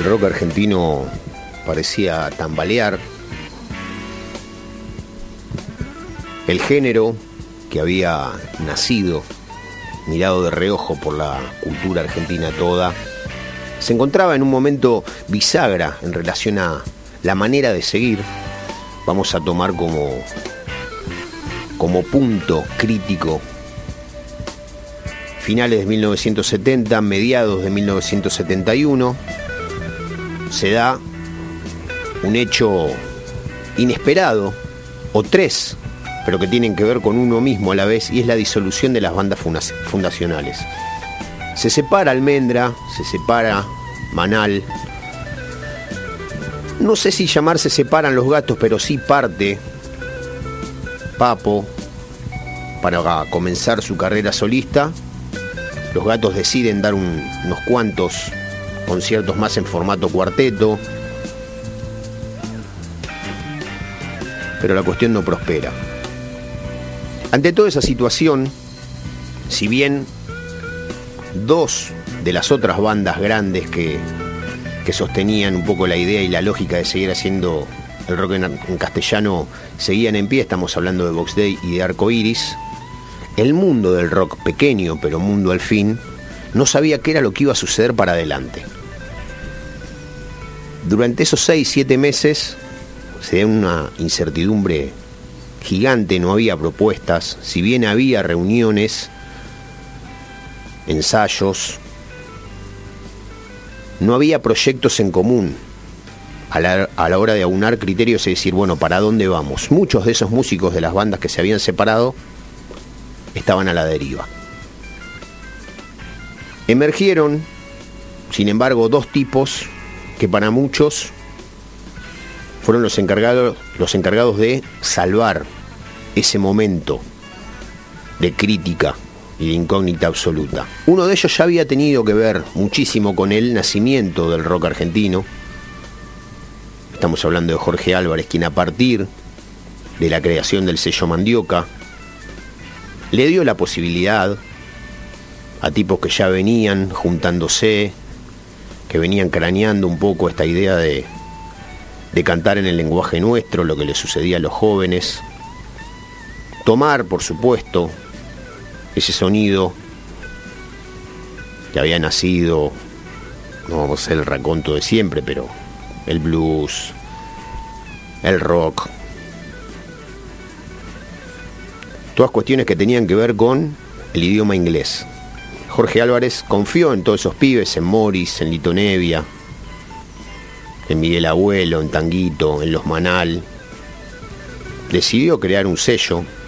El rock argentino parecía tambalear. El género que había nacido, mirado de reojo por la cultura argentina toda, se encontraba en un momento bisagra en relación a la manera de seguir. Vamos a tomar como punto crítico finales de 1970, mediados de 1971, se da un hecho inesperado, o tres, pero que tienen que ver con uno mismo a la vez, y es la disolución de las bandas fundacionales. Se separa Almendra, se separa Manal. No sé si llamarse Separan los Gatos, pero sí parte Papo para comenzar su carrera solista. Los Gatos deciden dar unos cuantos conciertos más en formato cuarteto, pero la cuestión no prospera. Ante toda esa situación, si bien dos de las otras bandas grandes que sostenían un poco la idea y la lógica de seguir haciendo el rock en castellano seguían en pie, estamos hablando de Box Day y de Arco Iris, el mundo del rock, pequeño pero mundo al fin, no sabía qué era lo que iba a suceder para adelante. Durante esos 6-7 meses se da una incertidumbre gigante, no había propuestas, si bien había reuniones, ensayos, no había proyectos en común a la hora de aunar criterios y decir, bueno, ¿para dónde vamos? Muchos de esos músicos de las bandas que se habían separado estaban a la deriva. Emergieron, sin embargo, dos tipos que para muchos fueron los encargados de salvar ese momento de crítica y de incógnita absoluta. Uno de ellos ya había tenido que ver muchísimo con el nacimiento del rock argentino. Estamos hablando de Jorge Álvarez, quien a partir de la creación del sello Mandioca le dio la posibilidad a tipos que ya venían juntándose, que venían craneando un poco esta idea de cantar en el lenguaje nuestro, lo que le sucedía a los jóvenes, tomar, por supuesto, ese sonido que había nacido, no vamos a hacer el raconto de siempre, pero el blues, el rock, todas cuestiones que tenían que ver con el idioma inglés. Jorge Álvarez confió en todos esos pibes, en Morris, en Lito Nevia, en Miguel Abuelo, en Tanguito, en Los Manal. Decidió crear un sello